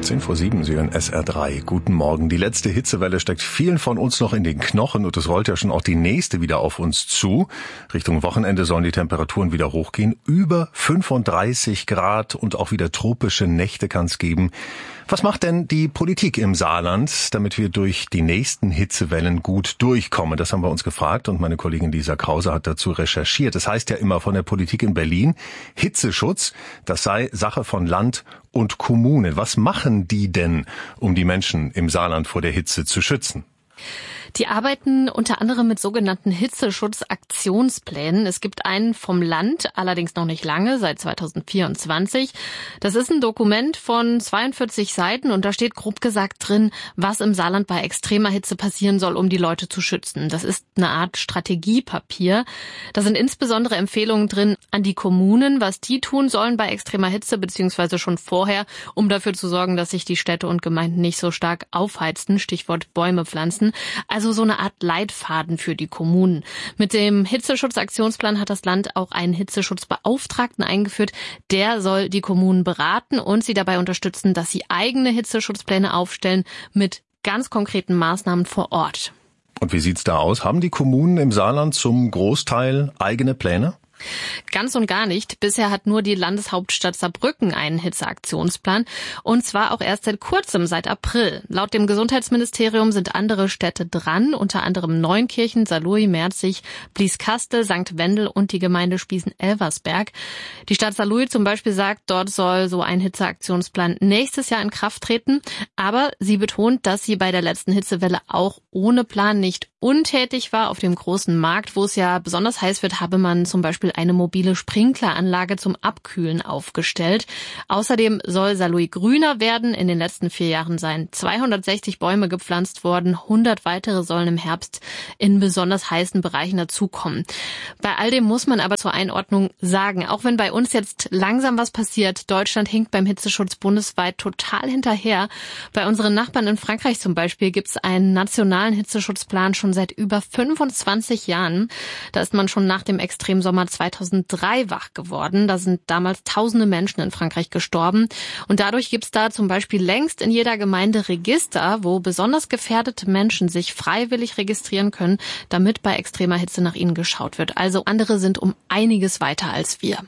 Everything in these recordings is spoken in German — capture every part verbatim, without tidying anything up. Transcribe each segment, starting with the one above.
Zehn vor sieben, Sie hören S R drei. Guten Morgen. Die letzte Hitzewelle steckt vielen von uns noch in den Knochen und es rollt ja schon auch die nächste wieder auf uns zu. Richtung Wochenende sollen die Temperaturen wieder hochgehen. Über fünfunddreißig Grad und auch wieder tropische Nächte kann es geben. Was macht denn die Politik im Saarland, damit wir durch die nächsten Hitzewellen gut durchkommen? Das haben wir uns gefragt und meine Kollegin Lisa Krause hat dazu recherchiert. Das heißt ja immer von der Politik in Berlin, Hitzeschutz, das sei Sache von Land und Kommunen. Was machen die denn, um die Menschen im Saarland vor der Hitze zu schützen? Die arbeiten unter anderem mit sogenannten Hitzeschutzaktionsplänen. Es gibt einen vom Land, allerdings noch nicht lange, seit zweitausendvierundzwanzig. Das ist ein Dokument von zweiundvierzig Seiten und da steht grob gesagt drin, was im Saarland bei extremer Hitze passieren soll, um die Leute zu schützen. Das ist eine Art Strategiepapier. Da sind insbesondere Empfehlungen drin an die Kommunen, was die tun sollen bei extremer Hitze, beziehungsweise schon vorher, um dafür zu sorgen, dass sich die Städte und Gemeinden nicht so stark aufheizen. Stichwort Bäume pflanzen. Also so eine Art Leitfaden für die Kommunen. Mit dem Hitzeschutzaktionsplan hat das Land auch einen Hitzeschutzbeauftragten eingeführt. Der soll die Kommunen beraten und sie dabei unterstützen, dass sie eigene Hitzeschutzpläne aufstellen mit ganz konkreten Maßnahmen vor Ort. Und wie sieht's da aus? Haben die Kommunen im Saarland zum Großteil eigene Pläne? Ganz und gar nicht. Bisher hat nur die Landeshauptstadt Saarbrücken einen Hitzeaktionsplan und zwar auch erst seit kurzem, seit April. Laut dem Gesundheitsministerium sind andere Städte dran, unter anderem Neunkirchen, Saarlouis, Merzig, Blieskastel, Sankt Wendel und die Gemeinde Spießen-Elversberg. Die Stadt Saarlouis zum Beispiel sagt, dort soll so ein Hitzeaktionsplan nächstes Jahr in Kraft treten, aber sie betont, dass sie bei der letzten Hitzewelle auch ohne Plan nicht untätig war. Auf dem großen Markt, wo es ja besonders heiß wird, habe man zum Beispiel eine mobile Sprinkleranlage zum Abkühlen aufgestellt. Außerdem soll Saarlouis grüner werden. In den letzten vier Jahren seien zweihundertsechzig Bäume gepflanzt worden. hundert weitere sollen im Herbst in besonders heißen Bereichen dazukommen. Bei all dem muss man aber zur Einordnung sagen, auch wenn bei uns jetzt langsam was passiert, Deutschland hinkt beim Hitzeschutz bundesweit total hinterher. Bei unseren Nachbarn in Frankreich zum Beispiel gibt es einen nationalen Hitzeschutzplan schon seit über fünfundzwanzig Jahren. Da ist man schon nach dem Extremsommer zweitausenddrei wach geworden. Da sind damals tausende Menschen in Frankreich gestorben. Und dadurch gibt es da zum Beispiel längst in jeder Gemeinde Register, wo besonders gefährdete Menschen sich freiwillig registrieren können, damit bei extremer Hitze nach ihnen geschaut wird. Also andere sind um einiges weiter als wir.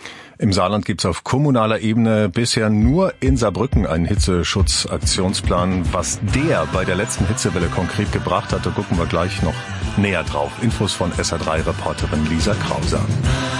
Im Saarland gibt's auf kommunaler Ebene bisher nur in Saarbrücken einen Hitzeschutzaktionsplan. Was der bei der letzten Hitzewelle konkret gebracht hat, da gucken wir gleich noch näher drauf. Infos von S R drei Reporterin Lisa Krause.